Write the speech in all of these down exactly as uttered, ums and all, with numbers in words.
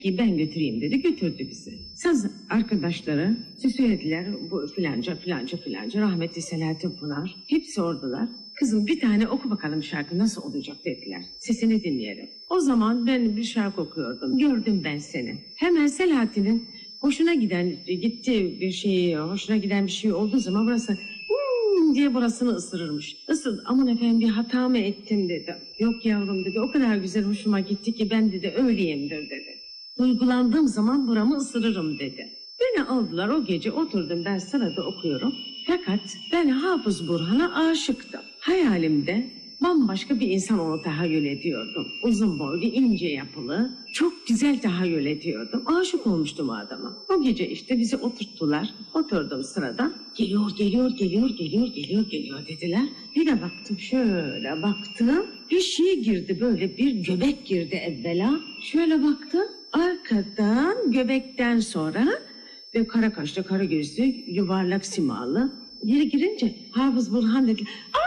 Ben götüreyim dedi, götürdü bizi. Saz arkadaşları söylediler, bu filanca filanca filanca, rahmetli Selahattin Pınar, hepsi oradalar. Kızım bir tane oku bakalım şarkı nasıl olacak dediler. Sesini dinleyelim. O zaman ben bir şarkı okuyordum. Gördüm ben seni. Hemen Selahattin'in hoşuna giden, gitti bir şey, hoşuna giden bir şey olduğu zaman burası hmm diye burasını ısırırmış. Isır, aman efendim bir hata mı ettim dedi. Yok yavrum dedi, o kadar güzel hoşuma gitti ki ben dedi öyleyimdir dedi. Duygulandığım zaman buramı ısırırım dedi. Beni aldılar, o gece oturdum ben sırada okuyorum. Fakat ben Hafız Burhan'a aşıktım. Hayalimde bambaşka bir insan onu tahayyül ediyordum. Uzun boylu, ince yapılı, çok güzel tahayyül ediyordum. Aşık olmuştum o adama. O gece işte bizi oturttular. Oturdum sırada. Geliyor, geliyor, geliyor, geliyor, geliyor, geliyor dediler. Bir de baktım, şöyle baktım. Bir şey girdi, böyle bir göbek girdi evvela. Şöyle baktım. Arkadan, göbekten sonra ve kara kaşlı, kara gözlü, yuvarlak simalı. Geri girince Hafız Burhan dedi.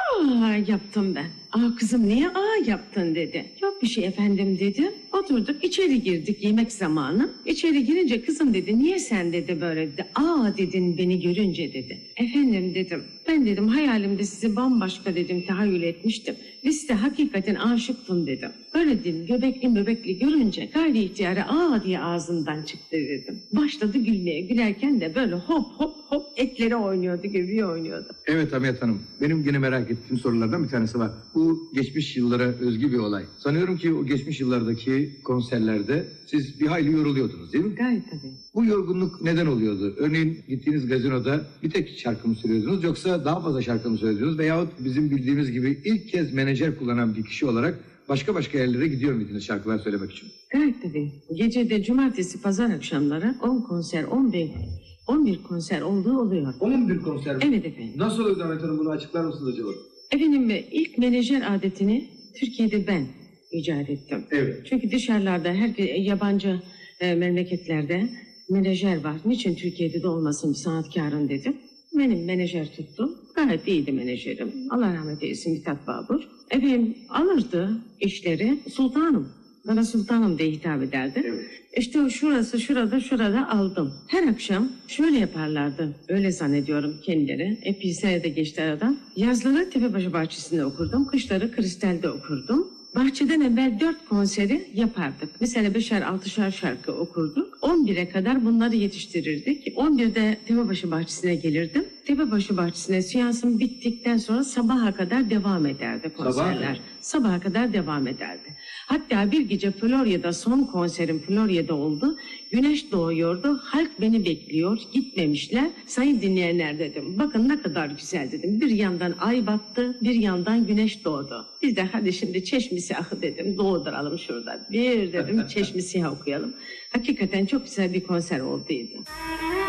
Aa yaptım ben. Aa kızım niye aa yaptın dedi. Yok bir şey efendim dedim. Oturduk, içeri girdik yemek zamanı. İçeri girince kızım dedi, niye sen dedi böyle dedi. Aa dedin beni görünce dedi. Efendim dedim, ben dedim hayalimde sizi bambaşka dedim tahayyül etmiştim. Ve size hakikaten aşıktım dedim. Böyle dedim, göbekli möbekli görünce gayri ihtiyarı aa diye ağzımdan çıktı dedim. Başladı gülmeye, gülerken de böyle hop hop hop etleri oynuyordu, göbeği oynuyordu. Evet Hamiyet Hanım, benim yine merak ettiğim sorulardan bir tanesi var. Bu geçmiş yıllara özgü bir olay. Sanıyorum ki o geçmiş yıllardaki konserlerde siz bir hayli yoruluyordunuz değil mi? Gayet tabii. Bu yorgunluk neden oluyordu? Örneğin gittiğiniz gazinoda bir tek şarkı mı söylüyordunuz yoksa daha fazla şarkı mı söylüyordunuz? Veyahut bizim bildiğimiz gibi ilk kez menajer kullanan bir kişi olarak başka başka yerlere gidiyor muydunuz şarkılar söylemek için? Gayet tabii. Gecede cumartesi pazar akşamları on konser, on bir, on bir konser olduğu oluyor. on bir konser mi? Evet efendim. Nasıl oluyor Hamiyet Hanım, bunu açıklar mısınız acaba? Efendim ilk menajer adetini Türkiye'de ben icat ettim. Evet. Çünkü dışarılarda, her yabancı e, memleketlerde menajer var. Niçin Türkiye'de de olmasın bir sanatkarın dedim. Benim menajer tuttum. Gayet iyiydi menajerim. Allah rahmet eylesin Mithat Babur. Efendim alırdı işleri sultanım. Bana sultanım diye hitap ederdi. Evet. İşte şurası şurada şurada aldım. Her akşam şöyle yaparlardı. Öyle zannediyorum kendileri. Epey sene de geçti aradan. Yazları Tepebaşı Bahçesi'nde okurdum. Kışları Kristal'de okurdum. Bahçeden evvel dört konseri yapardık. Mesela beşer altışar şarkı okurduk. on bire kadar bunları yetiştirirdik. on birde Tepebaşı Bahçesi'ne gelirdim. Tepebaşı Bahçesi'ne seansım bittikten sonra sabaha kadar devam ederdi konserler. Sabah sabaha kadar devam ederdi. Hatta bir gece Florya'da son konserim Florya'da oldu. Güneş doğuyordu. Halk beni bekliyor. Gitmemişler. Sayın dinleyenler dedim. Bakın ne kadar güzel dedim. Bir yandan ay battı, bir yandan güneş doğdu. Biz de hadi şimdi Çeşmi Siyahı dedim. Doğduralım şurada. Bir dedim Çeşmi Siyah okuyalım. Hakikaten çok güzel bir konser olduydu.